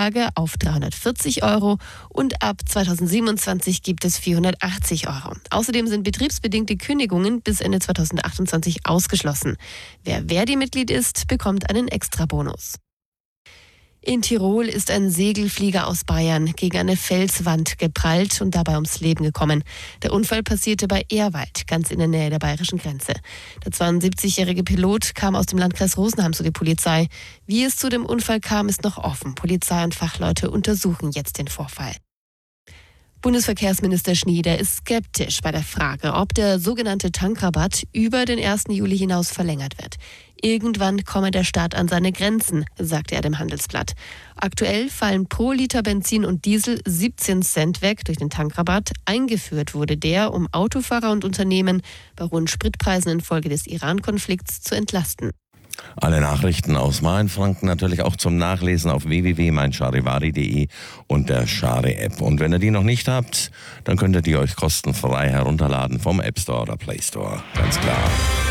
Tage auf 340 € und ab 2027 gibt es 480 €. Außerdem sind betriebsbedingte Kündigungen bis Ende 2028 ausgeschlossen. Wer Verdi-Mitglied ist, bekommt einen Extrabonus. In Tirol ist ein Segelflieger aus Bayern gegen eine Felswand geprallt und dabei ums Leben gekommen. Der Unfall passierte bei Ehrwald, ganz in der Nähe der bayerischen Grenze. Der 72-jährige Pilot kam aus dem Landkreis Rosenheim, so die Polizei. Wie es zu dem Unfall kam, ist noch offen. Polizei und Fachleute untersuchen jetzt den Vorfall. Bundesverkehrsminister Schnieder ist skeptisch bei der Frage, ob der sogenannte Tankrabatt über den 1. Juli hinaus verlängert wird. Irgendwann komme der Staat an seine Grenzen, sagte er dem Handelsblatt. Aktuell fallen pro Liter Benzin und Diesel 17 Cent weg durch den Tankrabatt. Eingeführt wurde der, um Autofahrer und Unternehmen bei hohen Spritpreisen infolge des Iran-Konflikts zu entlasten. Alle Nachrichten aus Mainfranken natürlich auch zum Nachlesen auf www.meincharivari.de und der Chari-App. Und wenn ihr die noch nicht habt, dann könnt ihr die euch kostenfrei herunterladen vom App Store oder Play Store. Ganz klar.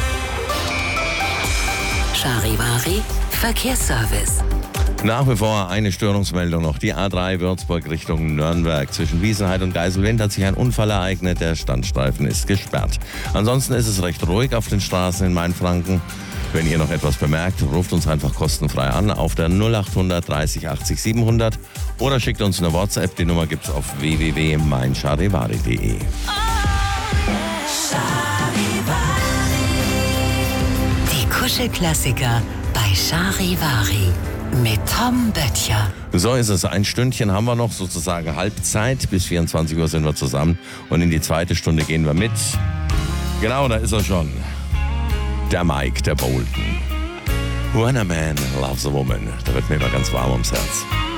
Charivari Verkehrsservice. Nach wie vor eine Störungsmeldung noch. Die A3 Würzburg Richtung Nürnberg. Zwischen Wiesenheide und Geiselwind hat sich ein Unfall ereignet. Der Standstreifen ist gesperrt. Ansonsten ist es recht ruhig auf den Straßen in Mainfranken. Wenn ihr noch etwas bemerkt, ruft uns einfach kostenfrei an auf der 0800 30 80 700 oder schickt uns eine WhatsApp. Die Nummer gibt's auf www.meincharivari.de. Die Kuschelklassiker bei Charivari mit Tom Böttcher. So ist es. Ein Stündchen haben wir noch, sozusagen Halbzeit. Bis 24 Uhr sind wir zusammen. Und in die zweite Stunde gehen wir mit. Genau, da ist er schon. Der Mike, der Bolton. When a man loves a woman. Da wird mir immer ganz warm ums Herz.